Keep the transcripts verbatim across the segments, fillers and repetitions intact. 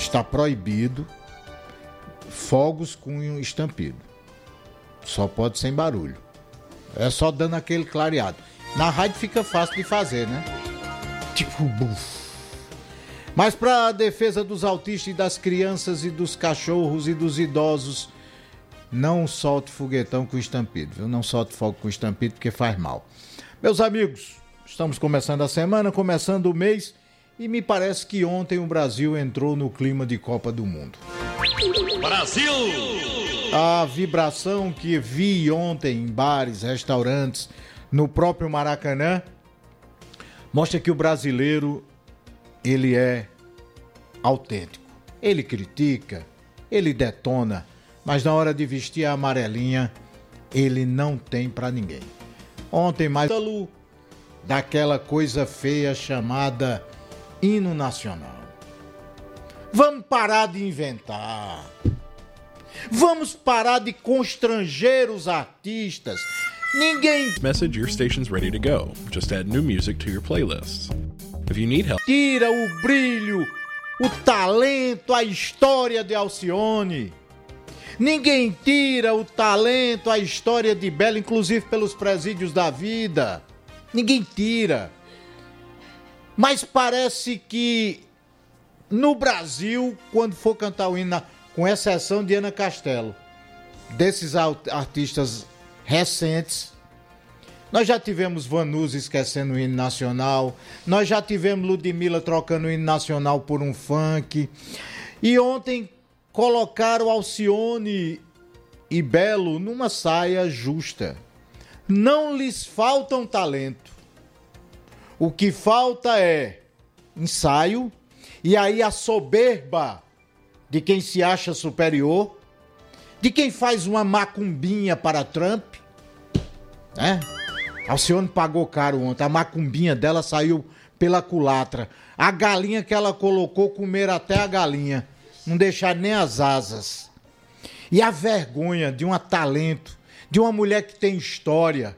está proibido fogos com estampido. Só pode sem barulho. É só dando aquele clareado. Na rádio fica fácil de fazer, né? Tipo, buf. Mas para a defesa dos autistas e das crianças e dos cachorros e dos idosos, não solte foguetão com estampido, viu? Não solte fogo com estampido porque faz mal. Meus amigos, estamos começando a semana, começando o mês, e me parece que ontem o Brasil entrou no clima de Copa do Mundo. Brasil! A vibração que vi ontem em bares, restaurantes, no próprio Maracanã, mostra que o brasileiro, ele é autêntico. Ele critica, ele detona, mas na hora de vestir a amarelinha, ele não tem pra ninguém. Ontem, mais daquela coisa feia chamada hino nacional. Vamos parar de inventar. Vamos parar de constranger os artistas. Ninguém... Message, your station's ready to go. Just add new music to your playlist. If you need help... Tira o brilho, o talento, a história de Alcione. Ninguém tira o talento, a história de Bela, inclusive pelos presídios da vida. Ninguém tira. Mas parece que no Brasil, quando for cantar o hino, com exceção de Ana Castelo, desses artistas recentes, nós já tivemos Vanusa esquecendo o hino nacional, nós já tivemos Ludmilla trocando o hino nacional por um funk, e ontem colocaram Alcione e Belo numa saia justa. Não lhes falta um talento. O que falta é ensaio, e aí a soberba de quem se acha superior, de quem faz uma macumbinha para Trump, né? Alcione pagou caro ontem, a macumbinha dela saiu pela culatra. A galinha que ela colocou, comeram até a galinha, não deixaram nem as asas. E a vergonha de um talento, de uma mulher que tem história.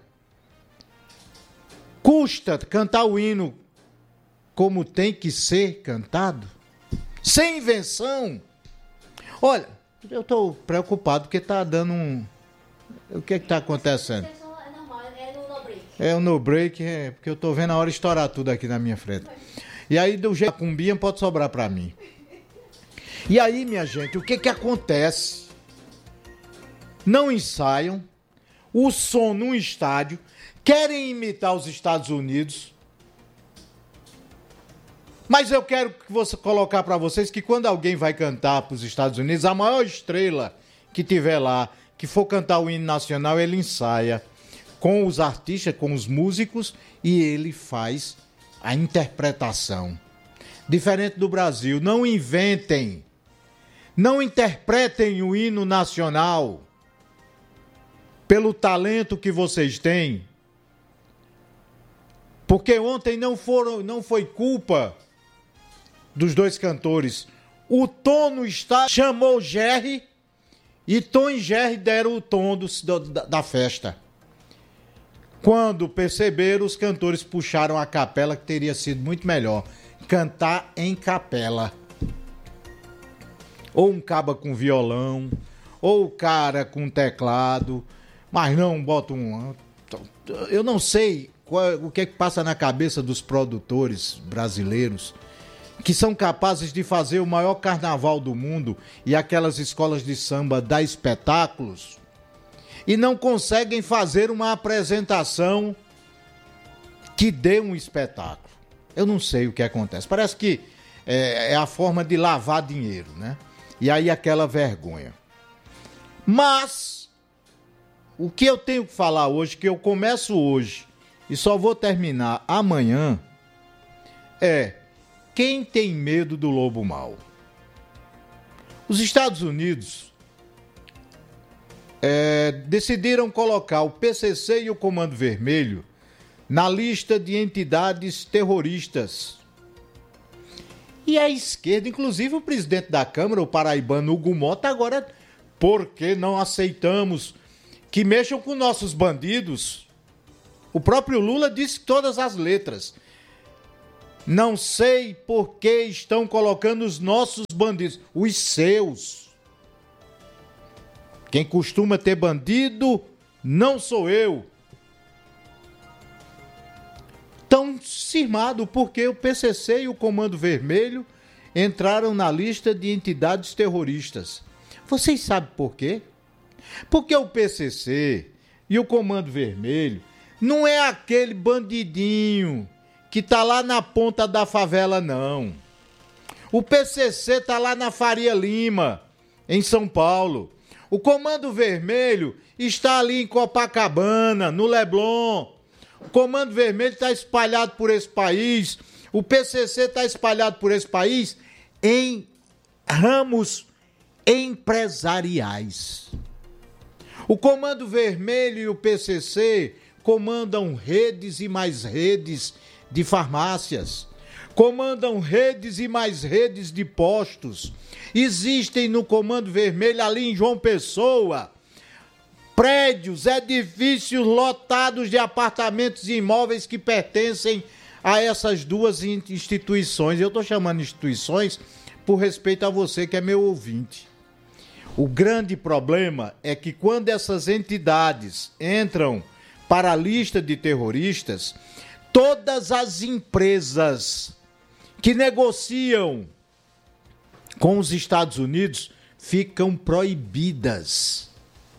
Custa cantar o hino como tem que ser cantado? Sem invenção? Olha, eu tô preocupado porque tá dando um... O que é que tá acontecendo? É normal, é no no break. É o no break, é porque eu tô vendo a hora estourar tudo aqui na minha frente. E aí, do jeito que a cumbinha pode sobrar pra mim. E aí, minha gente, o que que acontece? Não ensaiam, o som num estádio, querem imitar os Estados Unidos. Mas eu quero que você colocar para vocês que quando alguém vai cantar para os Estados Unidos, a maior estrela que tiver lá, que for cantar o hino nacional, ele ensaia com os artistas, com os músicos, e ele faz a interpretação. Diferente do Brasil, não inventem, não interpretem o hino nacional pelo talento que vocês têm. Porque ontem não, foram, não foi culpa dos dois cantores. O Tom no estádio chamou Jerry e Tom e Jerry deram o tom do, da, da festa. Quando perceberam, os cantores puxaram a capela, que teria sido muito melhor cantar em capela. Ou um caba com violão, ou o cara com teclado, mas não bota um... Eu não sei qual, o que é que passa na cabeça dos produtores brasileiros, que são capazes de fazer o maior carnaval do mundo e aquelas escolas de samba dar espetáculos e não conseguem fazer uma apresentação que dê um espetáculo. Eu não sei o que acontece. Parece que é, é a forma de lavar dinheiro, né? E aí aquela vergonha. Mas o que eu tenho que falar hoje, que eu começo hoje e só vou terminar amanhã, é: quem tem medo do lobo mau? Os Estados Unidos é, decidiram colocar o P C C e o Comando Vermelho na lista de entidades terroristas. E a esquerda, inclusive o presidente da Câmara, o paraibano Hugo Mota, agora, por que não aceitamos que mexam com nossos bandidos? O próprio Lula disse todas as letras. Não sei por que estão colocando os nossos bandidos, os seus. Quem costuma ter bandido não sou eu. Tão cismado porque o P C C e o Comando Vermelho entraram na lista de entidades terroristas. Vocês sabem por quê? Porque o P C C e o Comando Vermelho não é aquele bandidinho que tá lá na ponta da favela, não. O P C C tá lá na Faria Lima, em São Paulo. O Comando Vermelho está ali em Copacabana, no Leblon. O Comando Vermelho está espalhado por esse país. O P C C está espalhado por esse país em ramos empresariais. O Comando Vermelho e o P C C comandam redes e mais redes de farmácias, comandam redes e mais redes de postos. Existem no Comando Vermelho, ali em João Pessoa, prédios, edifícios lotados de apartamentos e imóveis que pertencem a essas duas instituições. Eu estou chamando instituições por respeito a você que é meu ouvinte. O grande problema é que quando essas entidades entram para a lista de terroristas, todas as empresas que negociam com os Estados Unidos ficam proibidas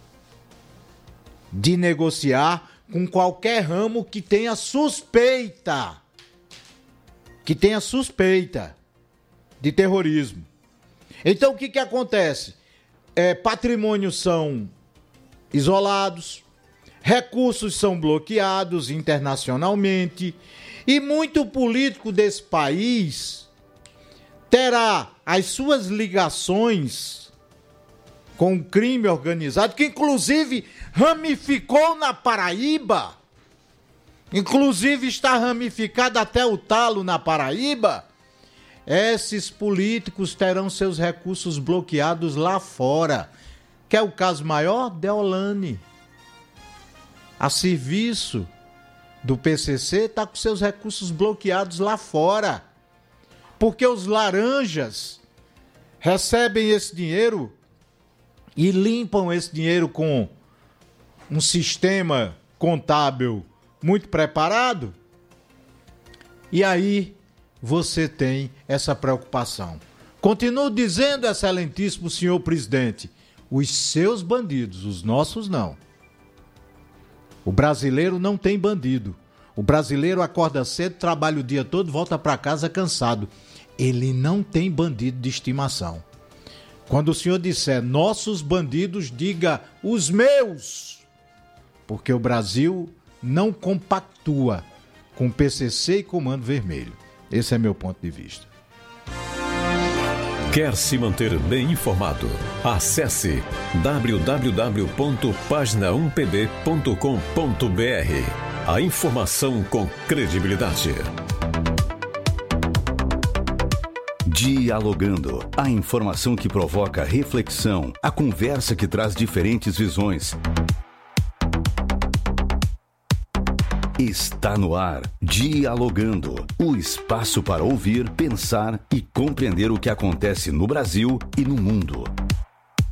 de negociar com qualquer ramo que tenha suspeita, que tenha suspeita de terrorismo. Então o que que acontece? É, patrimônios são isolados, recursos são bloqueados internacionalmente e muito político desse país terá as suas ligações com o crime organizado, que inclusive ramificou na Paraíba, inclusive está ramificado até o talo na Paraíba. Esses políticos terão seus recursos bloqueados lá fora. Quer o caso maior? Deolane, a serviço do P C C, está com seus recursos bloqueados lá fora. Porque os laranjas recebem esse dinheiro e limpam esse dinheiro com um sistema contábil muito preparado. E aí você tem essa preocupação. Continuo dizendo, excelentíssimo senhor presidente, os seus bandidos, os nossos não. O brasileiro não tem bandido. O brasileiro acorda cedo, trabalha o dia todo, volta para casa cansado. Ele não tem bandido de estimação. Quando o senhor disser nossos bandidos, diga os meus. Porque o Brasil não compactua com P C C e Comando Vermelho. Esse é meu ponto de vista. Quer se manter bem informado? Acesse w w w ponto página um p b ponto com ponto b r. A informação com credibilidade. Dialogando. A informação que provoca reflexão. A conversa que traz diferentes visões. Está no ar, Dialogando, o espaço para ouvir, pensar e compreender o que acontece no Brasil e no mundo.